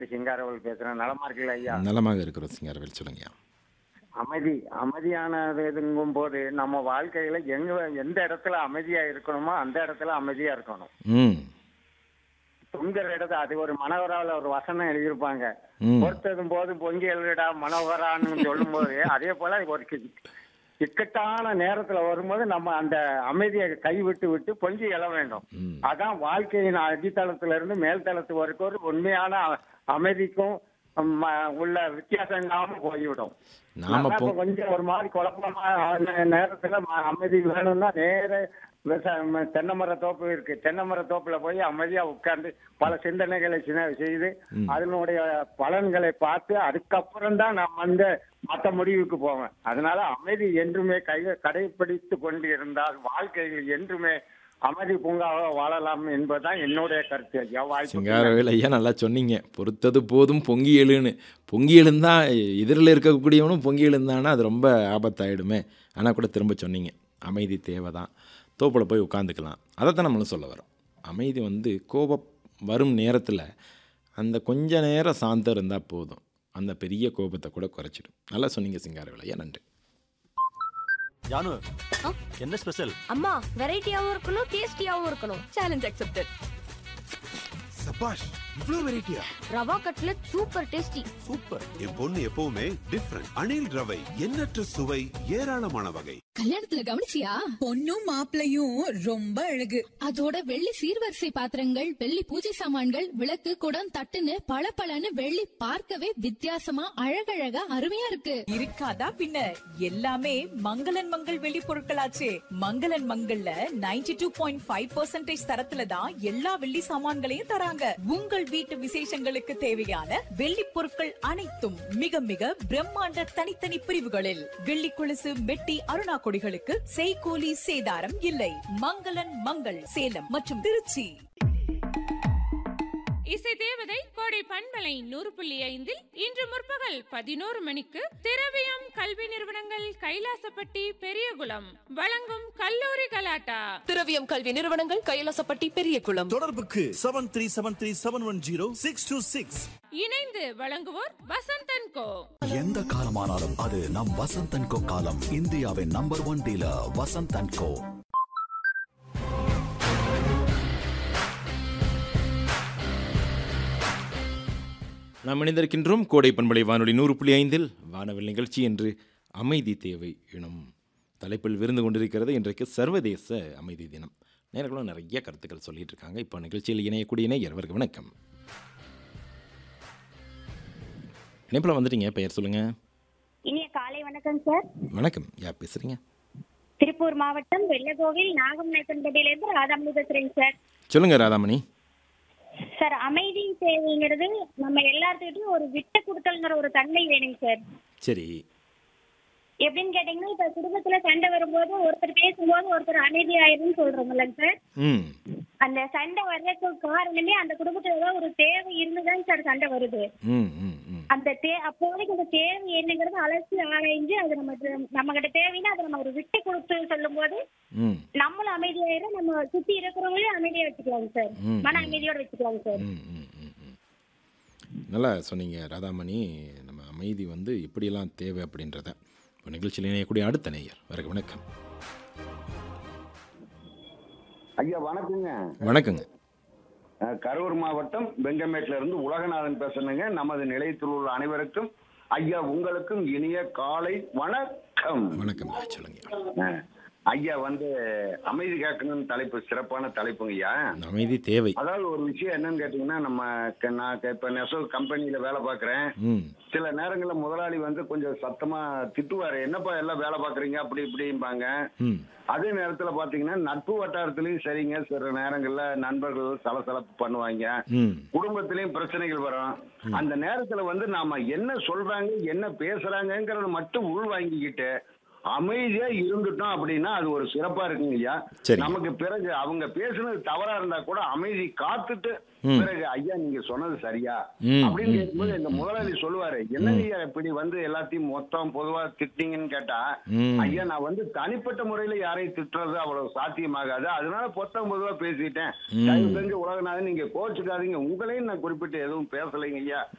சிங்காரவேல் பேசுறேன். நலமா இருக்கீங்களா ஐயா? நலமாக இருக்கிறோம் சிங்காரவேல், சொல்லுங்க. அமைதியானதுங்கும் போது நம்ம வாழ்க்கையில எந்த இடத்துல அமைதியா இருக்கணுமோ அந்த இடத்துல அமைதியா இருக்கணும். ம் துங்குற இடத்துல அது ஒரு மனோகராவில் ஒரு வசனம் எழுதியிருப்பாங்க. ம் பொறுத்ததும் போது பொங்கி எழுடா மனோகரான்னு சொல்லும் போது அதே போல ஒரு இக்கட்டான நேரத்துல வரும்போது நம்ம அந்த அமைதியை கைவிட்டு விட்டு பொங்கி எழ வேண்டும். ம் அதான் வாழ்க்கையின் அடித்தளத்துல இருந்து மேல்தளத்து வரைக்கும் ஒரு உண்மையான அமைதிக்கும் உள்ள வித்தியாசம் இல்லாம போய்விடும். நாம அதான் இப்ப கொஞ்சம் ஒரு மாதிரி குழப்பமா நேரத்துல அமைதி வேணும்னா நேர தென்னை மர தோப்பு இருக்கு. தென்னை மர தோப்புல போய் அமைதியா உட்கார்ந்து பல சிந்தனைகளை செய்து அதனுடைய பலன்களை பார்த்து அதுக்கப்புறம் தான் நம்ம மற்ற முடிவுக்கு போவேன். அதனால அமைதி என்றுமே கடைபிடித்து கொண்டு இருந்தால் வாழ்க்கையில் என்றுமே அமைதி பூங்காக வாழலாம் என்பதுதான் என்னுடைய கருத்து. சிங்காரவேல் ஐயா, நல்லா சொன்னீங்க. பொறுத்தது போதும் பொங்கி எழுன்னு. பொங்கி எழுந்தா எதிரில் இருக்கக்கூடியவனும் பொங்கி எழுந்தானா அது ரொம்ப ஆபத்தாயிடுமே. ஆனால் கூட திரும்ப சொன்னீங்க, அமைதி தேவை தான். தோப்பில் போய் உட்காந்துக்கலாம். அதைத்தான் நம்மளும் சொல்ல வரோம். அமைதி கோபம் வரும் நேரத்தில் அந்த கொஞ்ச நேரம் சாந்தம் இருந்தால் போதும், அந்த பெரிய கோபத்தை கூட குறைச்சிடும். நல்லா சொன்னீங்க சிங்காரவேல் ஐயா, நன்றி. ஜானு, என்ன ஸ்பெஷல்? அம்மா, வெரைட்டியாவும் இருக்கணும், டேஸ்டியாவும் இருக்கணும். Challenge accepted. சபாஷ், இவ்ளோ வெரைட்டியா? Rava cutlet super tasty. Super. என் பொண்ணு எப்பவுமே டிஃபரண்ட். அணில் ரவை, எண்ணற்ற சுவை, ஏராளமான வகை. கல்யாணத்துல கவனிச்சியா? பொண்ணும் மாப்பிளையும் ரொம்ப அழகு. அதோட வெள்ளி சீர்வரிசை பாத்திரங்கள், வெள்ளி பூஜை சாமான்கள், விளக்கு, குடம், தட்டுன்னு பளபளன்னு வெள்ளி பார்க்கவே வித்தியாசமா அழகழகா அருமையா இருக்கு. இருக்காதா பின்ன? எல்லாமே மங்களன் மங்கள் வெள்ளி பொருட்களாச்சே. மங்களன் மங்கள்ல 92.5% தரத்துல தான் எல்லா வெள்ளி சாமான்களையும் தராங்க. உங்கள் வீட்டு விசேஷங்களுக்கு தேவையான வெள்ளி பொருட்கள் அனைத்தும் மிக மிக பிரம்மாண்ட தனித்தனி பிரிவுகளில். வெள்ளி கொலுசு, மெட்டி, அருணா கொடிகளுக்கு செய்கூலி சேதாரம் இல்லை. மங்களன் மங்கள், சேலம் மற்றும் திருச்சி. இசை தேவதை கோடை பண்பலை 100.5 இன்று முற்பகல் 11 மணிக்கு திரவியம் கல்வி நிறுவனங்கள் கைலாசப்பட்டி பெரியகுளம் வழங்கும் கல்லூரி கலாட்டா. திரவியம் கல்வி நிறுவனங்கள் கைலாசப்பட்டி பெரியகுளம். தொடர்புக்கு 7373710626. இணைந்து வழங்குவோர் வசந்தன் கோ. எந்த காலமானாலும் அது நம் வசந்தன் கோ காலம். இந்தியாவின் நம்பர் 1 டீலர் வசந்தன் கோ. நாம் இணைந்திருக்கின்றோம் கோடை பண்பலை வானொலி 100.5 வானவில் நிகழ்ச்சி. என்று அமைதி தேவை எனும் தலைப்பில் விருந்து கொண்டிருக்கிறது. இன்றைக்கு சர்வதேச அமைதி தினம். நேர்களும் நிறைய கருத்துக்கள் சொல்லிட்டு இருக்காங்க. இப்போ நிகழ்ச்சியில் இணையக்கூடிய நேயர்களுக்கு வணக்கம். இணைப்பில் வந்துட்டீங்க, பெயர் சொல்லுங்க. இனிய காலை வணக்கம் சார். வணக்கம், யார் பேசுறீங்க? திருப்பூர் மாவட்டம் வெள்ளகோவில் நாகம்நாயக்கன்பட்டியிலிருந்து ராதாமணி பேசுறேங்க சார். சொல்லுங்க ராதாமணி. சார், அமைதி தேவைங்கிறது நம்ம எல்லாத்துக்கிட்டையும் ஒரு விட்டு கொடுத்தல்ங்கிற ஒரு தன்மை வேணுங்க சார். சரி, எப்படின்னு கேட்டீங்கன்னா, இப்ப குடும்பத்துல சண்டை வரும்போது ஒருத்தர் பேசும்போது ஒருத்தர் அமைதியாயிருன்னு சொல்றோம்ல சார். அந்த சண்டை வர்றதுக்கு காரணமே அந்த குடும்பத்துல ஏதாவது ஒரு தேவை இருந்துதான் சார் சண்டை வருது. அந்த அப்போதைக்கு அந்த தேவை என்னங்கிறது அலசி ஆராய்ஞ்சு அது நம்ம கிட்ட தேவைன்னா அதை நம்ம ஒரு விட்டு கொடுத்து சொல்லும் போது நம்மளும் அமைதியாயிரும், நம்ம சுத்தி இருக்கிறவங்களையும் அமைதியா வச்சுக்கலாங்க சார். மன அமைதியோட வச்சுக்கலாங்க சார். நல்லா சொன்னீங்க ராதாமணி. நம்ம அமைதி எப்படியெல்லாம் தேவை அப்படின்றத இப்போ நிகழ்ச்சியில் இணையக்கூடிய அடுத்த நேயர். வணக்கம். ஐயா வணக்கங்க. வணக்கங்க. கரூர் மாவட்டம் வெங்கமேட்ல இருந்து உலகநாதன் பேசுறேங்க. நமது நிலையத்தில் உள்ள அனைவருக்கும் ஐயா உங்களுக்கும் இனிய காலை வணக்கம். வணக்கம், சொல்லுங்க ஐயா. அமைதி காக்கணும்னு தலைப்பு சிறப்பான தலைப்புங்க ஐயா. அமைதி தேவை. அதாவது ஒரு விஷயம் என்னன்னு கேட்டீங்கன்னா, நான் இப்ப நெசவு கம்பெனியில வேலை பாக்குறேன். சில நேரங்கள்ல முதலாளி கொஞ்சம் சத்தமா திட்டுவாரு, என்னப்பா எல்லாம் வேலை பாக்குறீங்க அப்படி இப்படிம்பாங்க. அதே நேரத்துல பாத்தீங்கன்னா நட்பு வட்டாரத்திலயும் சரிங்க, சில நேரங்கள்ல நண்பர்கள் சலசலப்பு பண்ணுவாங்க, குடும்பத்திலயும் பிரச்சனைகள் வரும். அந்த நேரத்துல நாம என்ன சொல்றாங்க என்ன பேசுறாங்கிறத மட்டும் உள் வாங்கிக்கிட்டு அமைதியா இருந்துட்டோம் அப்படின்னா அது ஒரு சிறப்பா இருக்குங்க ஐயா. நமக்கு பிறகு அவங்க பேசுனது தவறா இருந்தா கூட அமைதி காத்துட்டு பிறகு ஐயா நீங்க சொன்னது சரியா அப்படின்னு கேட்கும்போது இந்த முதலாளி சொல்லுவாரு, என்ன ஐயா இப்படி எல்லாத்தையும் மொத்தம் பொதுவா திட்டிங்கன்னு கேட்டா, ஐயா நான் தனிப்பட்ட முறையில யாரையும் திட்டுறது அவ்வளவு சாத்தியமாகாது, அதனால பொதுவா பேசிட்டேன், தயவு செஞ்சு உலகநாதன் நீங்க கோச்சுக்காதீங்க, உங்களையும் நான் குறிப்பிட்டு எதுவும் பேசலைங்க ஐயா